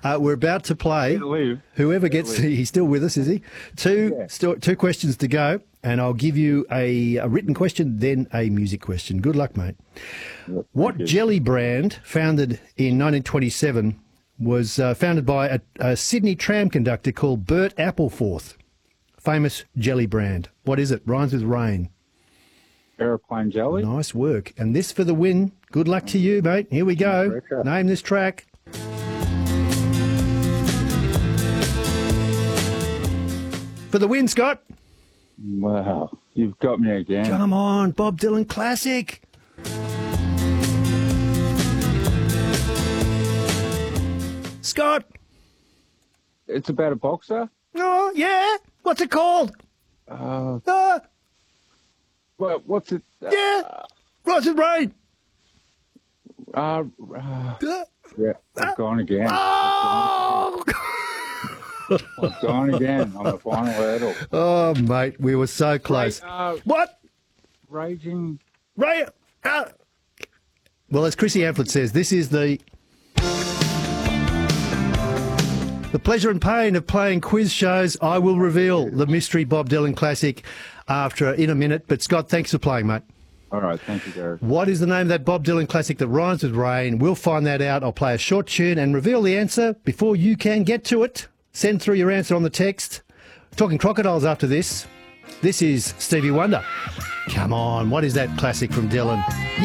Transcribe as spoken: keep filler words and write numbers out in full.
Uh, we're about to play. Live. Whoever gets, he's still with us, is he? Two, Yeah. st- two questions to go, and I'll give you a, a written question, then a music question. Good luck, mate. Yep, What thank you. jelly brand, founded in nineteen twenty-seven, was uh, founded by a, a Sydney tram conductor called Bert Appleforth? Famous jelly brand. What is it? Rhymes with rain. Aeroplane jelly. Nice work. And this for the win. Good luck to you, mate. Here we go. Pressure. Name this track. For the win, Scott. Wow, you've got me again. Come on, Bob Dylan classic. Scott. It's about a boxer. Oh, yeah. What's it called? Uh, Uh, well, what's it? Uh, yeah. Rise and Rain. Uh, uh, Uh, yeah, I've gone again. oh. I've gone again on the final hurdle. oh, mate, we were so close. Right, uh, What? raging. Ray. Uh, well, as Chrissy Amphlett says, this is the the pleasure and pain of playing quiz shows. I will reveal the mystery Bob Dylan classic after in a minute. But Scott, thanks for playing, mate. All right, thank you, Gareth. What is the name of that Bob Dylan classic that rhymes with rain? We'll find that out. I'll play a short tune and reveal the answer before you can get to it. Send through your answer on the text. Talking crocodiles after this. This is Stevie Wonder. Come on, what is that classic from Dylan?